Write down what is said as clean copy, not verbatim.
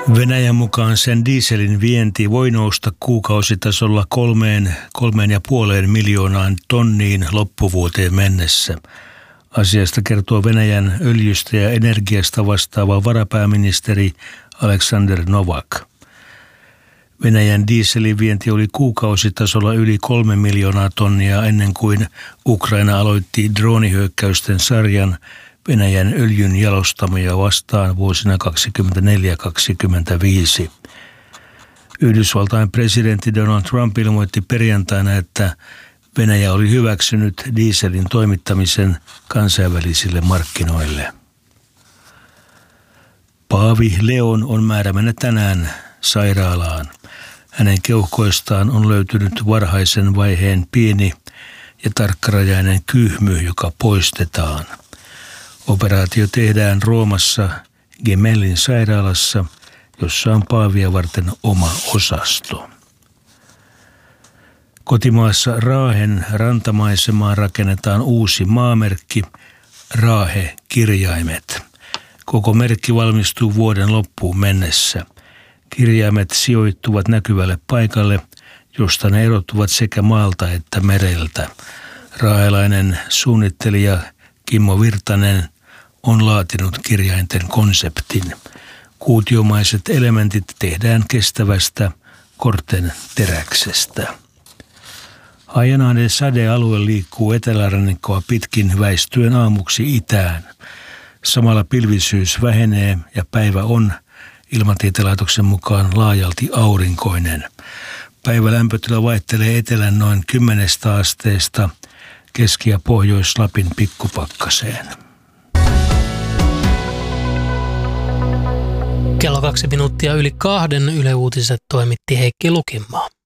Venäjän mukaan sen dieselin vienti voi nousta kuukausitasolla 3,5 miljoonaan tonniin loppuvuoteen mennessä. Asiasta kertoo Venäjän öljystä ja energiasta vastaava varapääministeri Aleksandr Novak. Venäjän dieselin vienti oli kuukausitasolla yli 3 miljoonaa tonnia ennen kuin Ukraina aloitti droonihyökkäysten sarjan Venäjän öljyn jalostamia vastaan vuosina 2024-2025. Yhdysvaltain presidentti Donald Trump ilmoitti perjantaina, että Venäjä oli hyväksynyt dieselin toimittamisen kansainvälisille markkinoille. Paavi Leon on määrä mennä tänään sairaalaan. Hänen keuhkoistaan on löytynyt varhaisen vaiheen pieni ja tarkkarajainen kyhmy, joka poistetaan. Operaatio tehdään Roomassa Gemellin sairaalassa, jossa on paavia varten oma osasto. Kotimaassa Raahen rantamaisemaan rakennetaan uusi maamerkki, Raahe-kirjaimet. Koko merkki valmistuu vuoden loppuun mennessä. Kirjaimet sijoittuvat näkyvälle paikalle, josta ne erottuvat sekä maalta että mereltä. Raahelainen suunnittelija Kimmo Virtanen on laatinut kirjainten konseptin. Kuutiomaiset elementit tehdään kestävästä korten teräksestä. Hajanainen sadealue liikkuu etelärannikkoa pitkin väistyen aamuksi itään. Samalla pilvisyys vähenee ja päivä on Ilmatieteen mukaan laajalti aurinkoinen. Päivälämpötila vaihtelee etelän noin 10 asteesta Keski- ja Pohjois-Lapin pikkupakkaseen. Kello 2 minuuttia yli 2 Yle Uutiset toimitti Heikki Lukinmaa.